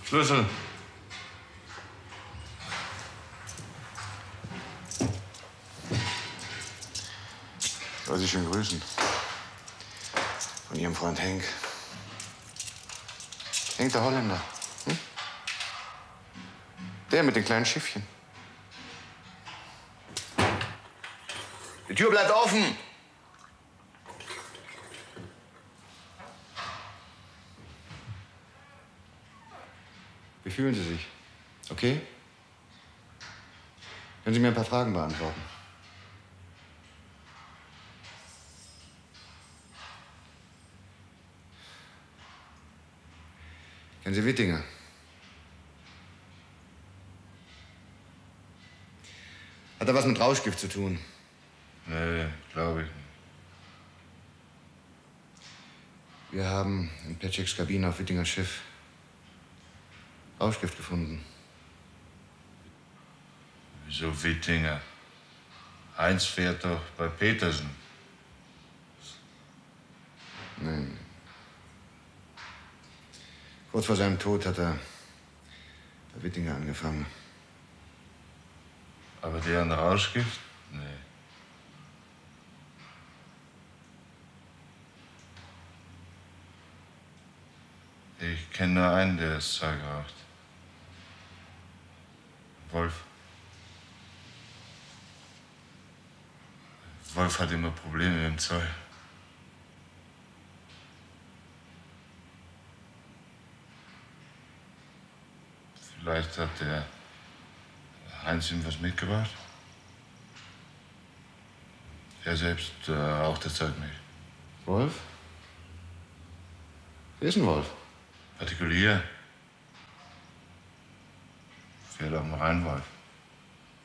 Schlüssel. Soll Sie schön grüßen. Von Ihrem Freund Henk. Henk, der Holländer. Hm? Der mit den kleinen Schiffchen. Die Tür bleibt offen. Wie fühlen Sie sich? Okay? Können Sie mir ein paar Fragen beantworten? Kennen Sie Wittinger? Hat er was mit Rauschgift zu tun? Nee, glaube ich nicht. Wir haben in Petscheks Kabine auf Wittingers Schiff Rauschgift gefunden. Wieso Wittinger? Heinz fährt doch bei Petersen. Nein. Kurz vor seinem Tod hat er bei Wittinger angefangen. Aber der an Rauschgift? Nee. Ich kenne nur einen, der das Zeug raucht. Wolf. Wolf hat immer Probleme mit dem Zeug. Vielleicht hat der Heinz ihm was mitgebracht. Er selbst raucht das Zeug nicht. Wolf? Wer ist ein Wolf? Partikulier. Fährt auf dem Rheinwolf.